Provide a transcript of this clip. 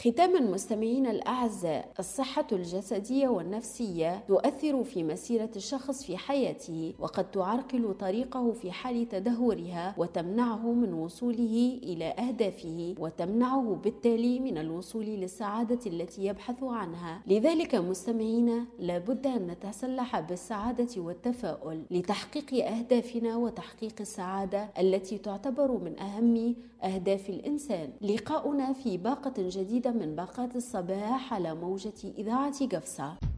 ختاما مستمعينا الأعزاء، الصحة الجسدية والنفسية تؤثر في مسيرة الشخص في حياته، وقد تعرقل طريقه في حال تدهورها وتمنعه من وصوله إلى أهدافه، وتمنعه بالتالي من الوصول للسعادة التي يبحث عنها. لذلك مستمعينا لابد أن نتسلح بالسعادة والتفاؤل لتحقيق أهدافنا وتحقيق السعادة التي تعتبر من أهم أهداف الإنسان. لقاؤنا في باقة جديدة من باقات الصباح على موجة إذاعة قفصة.